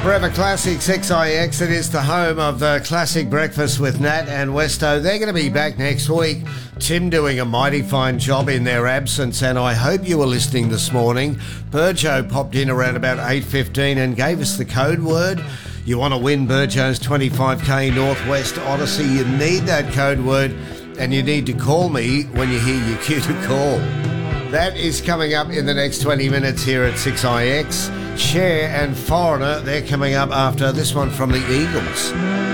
Forever Classic 6IX. It is the home of the Classic Breakfast with Nat and Westo. They're going to be back next week. Tim doing a mighty fine job in their absence, and I hope you were listening this morning. Burjo popped in around about 8:15 and gave us the code word. You want to win Burjo's 25k Northwest Odyssey, you need that code word, and you need to call me when you hear your cue to call. That is coming up in the next 20 minutes here at 6IX. Cher and Foreigner, they're coming up after this one from the Eagles.